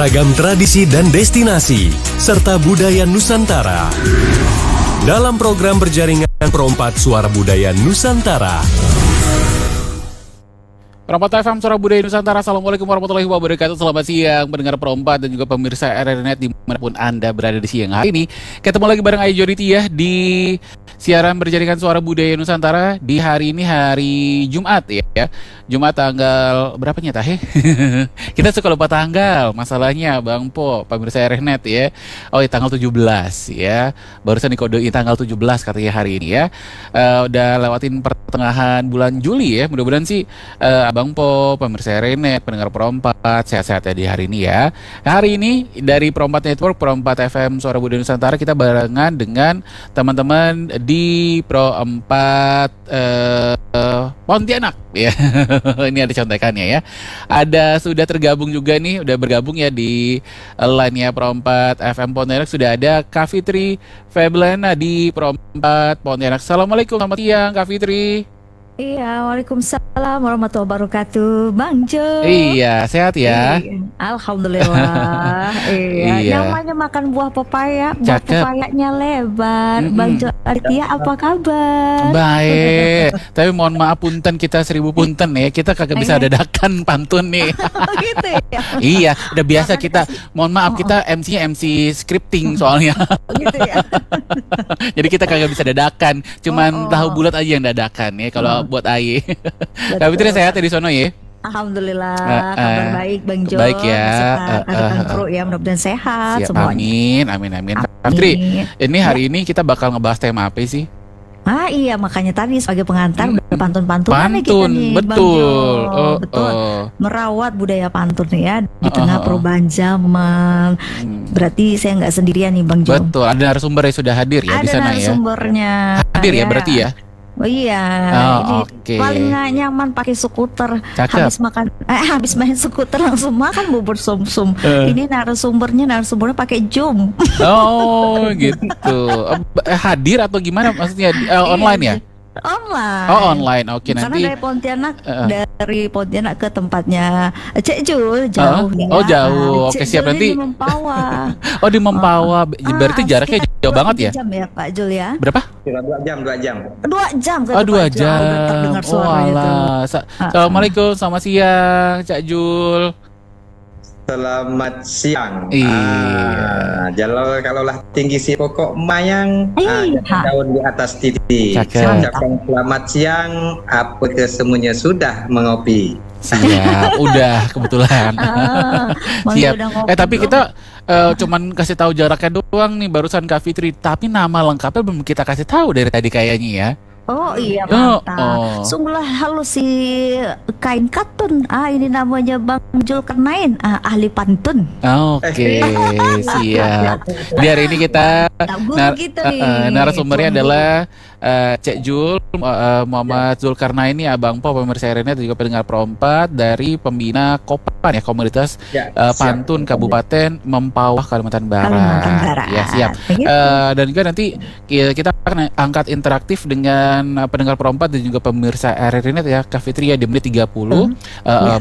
Ragam tradisi dan destinasi, serta budaya Nusantara. Dalam program berjaringan Perompat Suara Budaya Nusantara. Perompat FM Suara Budaya Nusantara. Assalamualaikum warahmatullahi wabarakatuh. Selamat siang pendengar Perompat dan juga pemirsa RRNet dimanapun Anda berada di siang hari ini. Ketemu lagi bareng Ayu Joditiyah di siaran berjaringan Suara Budaya Nusantara di hari ini, hari Jumat ya. Jumat tanggal berapa nya Tah? Kita suka lupa tanggal, masalahnya Bang Po, pemirsa RRNet ya. Oh ya, tanggal 17 ya. Barusan dikodein tanggal 17 katanya hari ini ya. Udah lewatin pertengahan bulan Juli ya. Mudah-mudahan sih Bang Po, pemirsa RRNet, pendengar Perompat, sehat-sehat ya di hari ini ya. Nah, hari ini dari Perompat Network, Perompat FM Suara Budaya Nusantara, kita barengan dengan teman-teman di Perompat Pontianak ya. Ini ada contekannya ya. Ada sudah tergabung juga nih, udah bergabung ya di line ya Perompat FM Pontianak. Sudah ada Kak Fitri Feblana di Perompat Pontianak. Assalamualaikum, selamat siang Kak Fitri. Iya, waalaikumsalam warahmatullahi wabarakatuh, Bang Jo. Iya, sehat ya. Alhamdulillah. Iya. Namanya makan buah pepaya, buah pepayanya lebar. Bang Jo Aditya, apa kabar? Baik. Tapi mohon maaf punten, kita 1000 punten ya. Kita kagak bisa dadakan pantun nih. Gitu ya. Iya, udah biasa kita. Mohon maaf, kita MC-nya MC scripting soalnya. Gitu ya. Jadi kita kagak bisa dadakan. Cuman tahu bulat aja yang dadakan ya kalau buat Aye. Kak Fitri sehat ya di sono ya? Alhamdulillah, kabar baik Bang Jo. Baik ya. Rekan kru ya, mudah-mudahan sehat siap, semuanya. Amin. Kak Fitri, ini hari ini kita bakal ngebahas tema apa sih? Iya, makanya tadi sebagai pengantar pantun-pantun kita nih, betul. Betul. Merawat budaya pantun ya di tengah perubahan zaman. Berarti saya nggak sendirian nih Bang Jo. Betul, ada narasumber yang sudah hadir ya di sana ya. Ada narasumbernya. Hadir ya berarti ya. Oh iya, paling nggak nyaman pakai skuter. Habis main skuter langsung makan bubur sumsum. Ini narasumbernya pakai Zoom. Oh gitu. Hadir atau gimana maksudnya online ya? Online. Oh online, oke. Nanti. Karena dari Pontianak ke tempatnya Cek Jul jauh ya. Oh jauh, oke siap nanti. Di Mempawah. Oh di Mempawah, berarti jaraknya jauh banget ya? 2 jam ya Pak Jul ya. Berapa? 2 jam. 2 jam. Oh 2 jam. Terdengar suaranya itu. Assalamualaikum, selamat siang Cak Jul. Selamat siang. Iya. Kalaulah tinggi si pokok mayang, daun di atas titik. Cakep. Selamat siang. Apa kesemuanya sudah mengopi? Siap, udah kebetulan. Siap. Tapi kita cuman kasih tahu jaraknya doang nih barusan Kak Fitri. Tapi nama lengkapnya belum kita kasih tahu dari tadi kayaknya ya. Oh iya mantap. Sungguhlah halus si kain katun. Ini namanya Bang Zulkarnain, ahli pantun. Oke, siap. Di hari ini kita narasumbernya adalah Cek Jul, Muhammad Zulkarnain ini Abang Po, pemirsa RRNet dan juga pendengar Perompat dari pembina Kopan ya, komunitas pantun Kabupaten Mempawah Kalimantan Barat. Ya siap. Dan juga nanti kita akan angkat interaktif dengan pendengar Perompat dan juga pemirsa RRNet ya, Kak Fitri ya, di menit 30